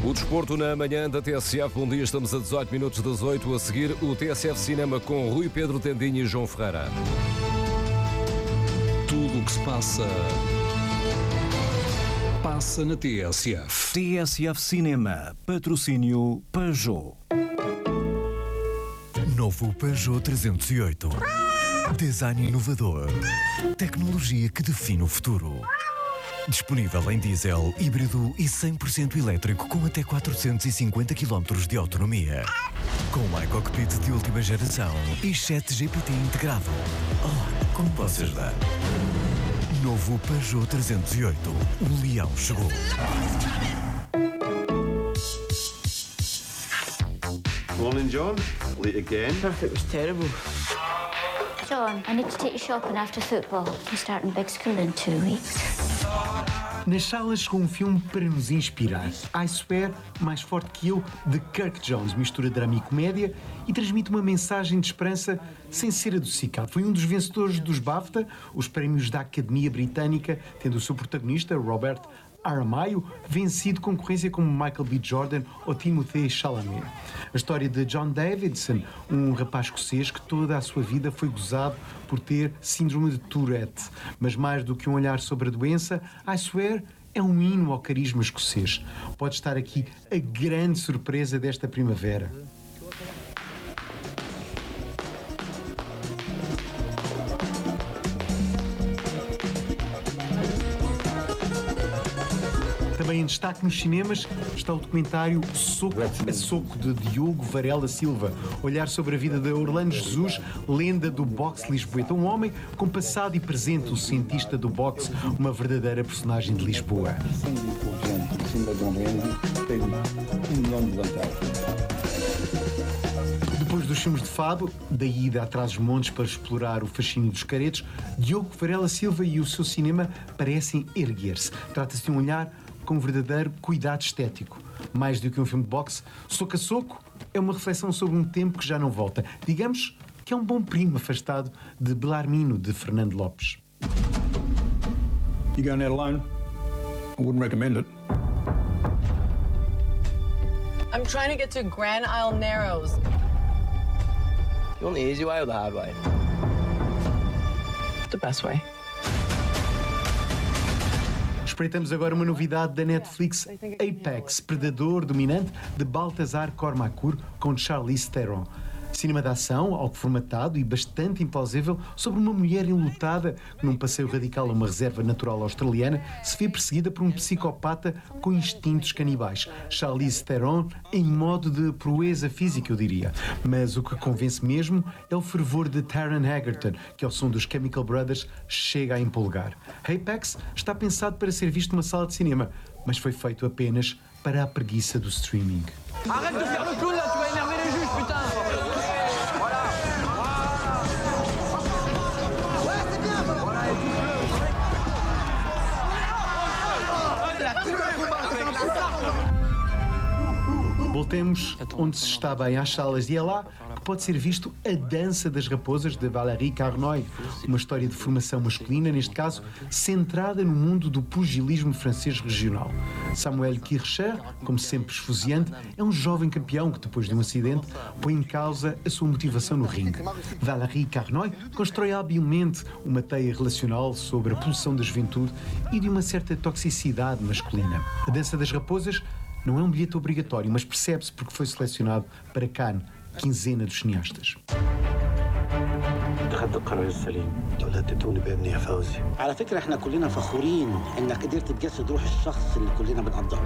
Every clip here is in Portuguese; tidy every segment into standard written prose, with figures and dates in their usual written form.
O desporto na manhã da TSF. Bom dia, estamos a 18 minutos das 8. A seguir, o TSF Cinema com Rui Pedro Tendinho e João Ferreira. Tudo o que se passa na TSF. TSF Cinema. Patrocínio Peugeot. Novo Peugeot 308. Design inovador. Tecnologia que define o futuro. Disponível em diesel, híbrido e 100% elétrico com até 450 km de autonomia. Com iCockpit de última geração e Chat GPT integrado. Oh, como posso ajudar? Novo Peugeot 308. O leão chegou. Morning, John. Late again. It was terrible. John, I need to take you shopping after football. We're starting big school in 2 weeks. Nas salas chegou um filme para nos inspirar. I Swear, Mais Forte Que Eu, de Kirk Jones, mistura drama e comédia e transmite uma mensagem de esperança sem ser adocicado. Foi um dos vencedores dos BAFTA, os prémios da Academia Britânica, tendo o seu protagonista, Robert Aramayo, vencido concorrência como Michael B. Jordan ou Timothée Chalamet. A história de John Davidson, um rapaz escocês que toda a sua vida foi gozado por ter síndrome de Tourette. Mas mais do que um olhar sobre a doença, I Swear é um hino ao carisma escocês. Pode estar aqui a grande surpresa desta primavera. Também em destaque nos cinemas está o documentário Soco a Soco, de Diogo Varela Silva. Olhar sobre a vida de Orlando Jesus, lenda do boxe lisboeta. Um homem com passado e presente, o cientista do boxe, uma verdadeira personagem de Lisboa. Depois dos filmes de fado, da ida atrás dos montes para explorar o fascínio dos caretos, Diogo Varela Silva e o seu cinema parecem erguer-se. Trata-se de um olhar com um verdadeiro cuidado estético. Mais do que um filme de boxe, Soco a Soco é uma reflexão sobre um tempo que já não volta. Digamos que é um bom primo afastado de Belarmino, de Fernando Lopes. You going out alone? I wouldn't recommend it. I'm trying to get to Grand Isle Narrows. You want the easy way or the hard way? The best way. Espreitamos agora uma novidade da Netflix, Apex, Predador Dominante, de Baltasar Kormákur, com Charlize Theron. Cinema de ação, algo formatado e bastante implausível, sobre uma mulher enlutada que, num passeio radical a uma reserva natural australiana, se vê perseguida por um psicopata com instintos canibais. Charlize Theron em modo de proeza física, eu diria. Mas o que convence mesmo é o fervor de Taron Egerton, que ao som dos Chemical Brothers chega a empolgar. Apex está pensado para ser visto numa sala de cinema, mas foi feito apenas para a preguiça do streaming. Arrête de faire le clown là, tu vas énerver les juges, putain! Voltemos onde se está bem, às salas, e é lá que pode ser visto A Dança das Raposas, de Valérie Carnoy, uma história de formação masculina, neste caso, centrada no mundo do pugilismo francês regional. Samuel Kircher, como sempre esfuziante, é um jovem campeão que, depois de um acidente, põe em causa a sua motivação no ringue. Valérie Carnoy constrói habilmente uma teia relacional sobre a pulsão da juventude e de uma certa toxicidade masculina. A Dança das Raposas não é um bilhete obrigatório, mas percebe-se porque foi selecionado para Cannes, quinzena dos cineastas. اتخذت القرار السليم. ولدتوني بابني يا فوزي. على فكرة احنا كلنا فخورين انك قدرت تجسد روح الشخص اللي كلنا بنقدره.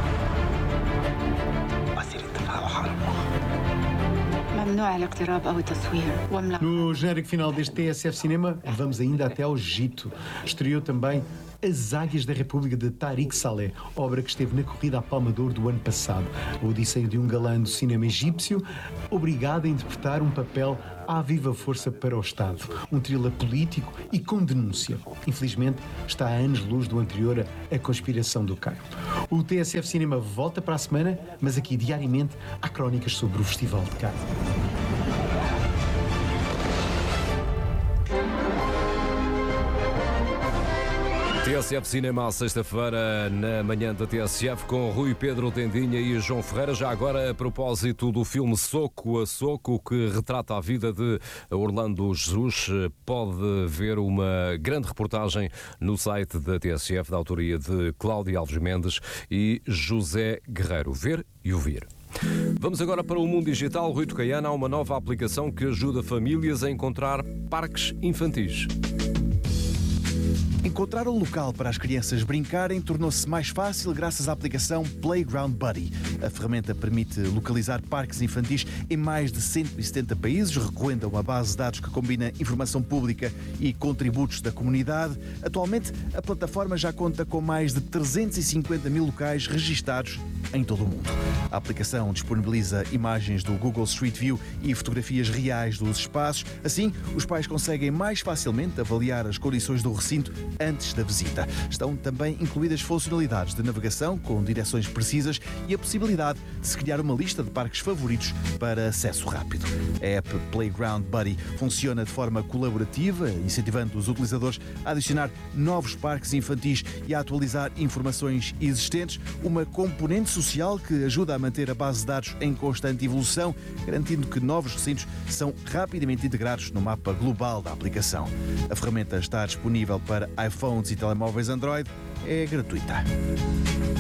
وسيلة التفاعل على المخ. ممنوع الاقتراب أو التصوير. No genérico final deste TSF Cinema, vamos ainda até ao Egito. Estreou também As Águias da República, de Tariq Saleh, obra que esteve na corrida à Palma de Ouro do ano passado. A odisseia de um galã do cinema egípcio, obrigado a interpretar um papel à viva força para o Estado. Um thriller político e com denúncia. Infelizmente, está a anos-luz do anterior, A Conspiração do Cairo. O TSF Cinema volta para a semana, mas aqui diariamente há crónicas sobre o Festival de Cannes. TSF Cinema, sexta-feira, na manhã da TSF, com Rui Pedro Tendinha e João Ferreira. Já agora, a propósito do filme Soco a Soco, que retrata a vida de Orlando Jesus, pode ver uma grande reportagem no site da TSF, da autoria de Cláudia Alves Mendes e José Guerreiro. Ver e ouvir. Vamos agora para o mundo digital. Rui Tocaiana, há uma nova aplicação que ajuda famílias a encontrar parques infantis. Encontrar um local para as crianças brincarem tornou-se mais fácil graças à aplicação Playground Buddy. A ferramenta permite localizar parques infantis em mais de 170 países, recorrendo a uma base de dados que combina informação pública e contributos da comunidade. Atualmente, a plataforma já conta com mais de 350 mil locais registados em todo o mundo. A aplicação disponibiliza imagens do Google Street View e fotografias reais dos espaços. Assim, os pais conseguem mais facilmente avaliar as condições do recinto antes da visita. Estão também incluídas funcionalidades de navegação com direções precisas e a possibilidade de se criar uma lista de parques favoritos para acesso rápido. A app Playground Buddy funciona de forma colaborativa, incentivando os utilizadores a adicionar novos parques infantis e a atualizar informações existentes, uma componente social que ajuda a manter a base de dados em constante evolução, garantindo que novos recintos são rapidamente integrados no mapa global da aplicação. A ferramenta está disponível para iPhones e telemóveis Android, é gratuita.